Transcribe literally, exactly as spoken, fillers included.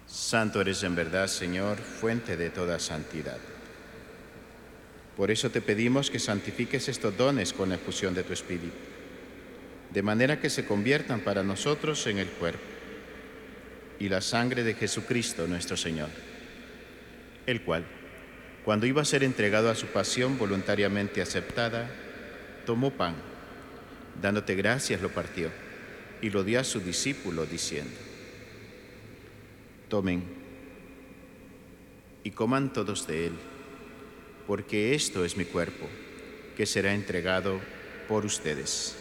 Santo eres en verdad, Señor, fuente de toda santidad. Por eso te pedimos que santifiques estos dones con la efusión de tu Espíritu, de manera que se conviertan para nosotros en el cuerpo y la sangre de Jesucristo nuestro Señor, el cual, cuando iba a ser entregado a su pasión voluntariamente aceptada, tomó pan, dándote gracias lo partió y lo dio a su discípulo diciendo: tomen y coman todos de él, porque esto es mi cuerpo, que será entregado por ustedes.